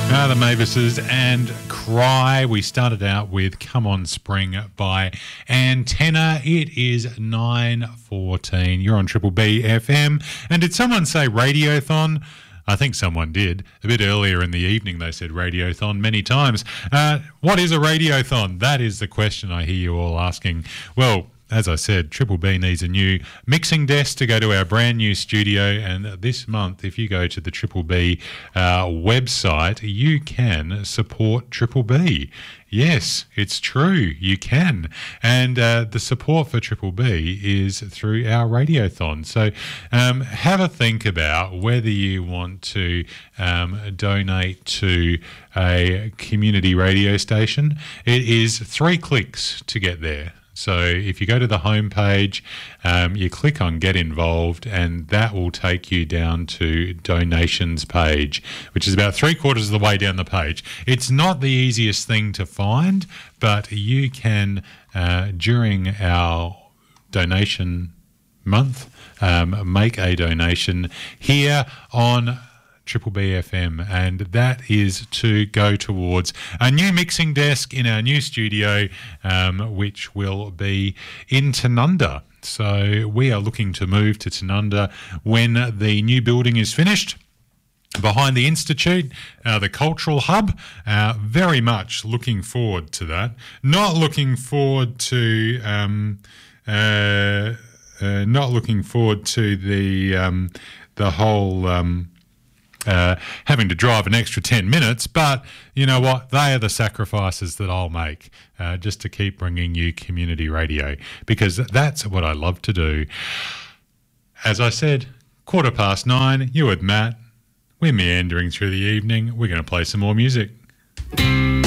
The Mavises and Cry. We started out with Come On Spring by Antenna. It is 9:14. You're on Triple B FM. And did someone say Radiothon? I think someone did. A bit earlier in the evening they said Radiothon many times. What is a Radiothon? That is the question I hear you all asking. Well, as I said, Triple B needs a new mixing desk to go to our brand new studio, and this month, if you go to the Triple B website, you can support Triple B. Yes, it's true, you can. And the support for Triple B is through our Radiothon. So have a think about whether you want to donate to a community radio station. It is 3 clicks to get there. So if you go to the homepage, you click on Get Involved, and that will take you down to Donations page, which is about 3/4 of the way down the page. It's not the easiest thing to find, but you can, during our donation month, make a donation here on Triple B FM, and that is to go towards a new mixing desk in our new studio, which will be in Tanunda. So we are looking to move to Tanunda when the new building is finished. Behind the Institute, the Cultural Hub, very much looking forward to that. Not looking forward to the whole having to drive an extra 10 minutes, but you know what? They are the sacrifices that I'll make just to keep bringing you community radio, because that's what I love to do. As I said, 9:15, you're with Matt. We're meandering through the evening. We're going to play some more music.